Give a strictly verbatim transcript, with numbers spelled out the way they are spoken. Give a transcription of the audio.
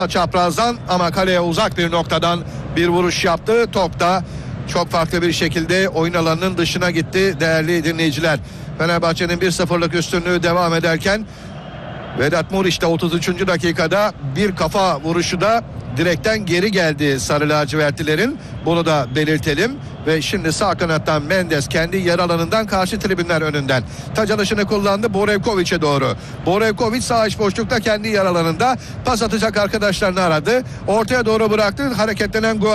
çaprazdan ama kaleye uzak bir noktadan bir vuruş yaptı. Top da çok farklı bir şekilde oyun alanının dışına gitti değerli dinleyiciler. Fenerbahçe'nin bir sıfırlık üstünlüğü devam ederken Vedat Muriç de otuz üçüncü dakikada bir kafa vuruşu da direkten geri geldi sarı lacivertlilerin. Bunu da belirtelim. Ve şimdi sağ kanattan Mendes kendi yer alanından karşı tribünler önünden taç alışını kullandı Borevkovic'e doğru. Borevkovic sağ iç boşlukta kendi yer alanında pas atacak arkadaşlarını aradı. Ortaya doğru bıraktı. Hareketlenen gol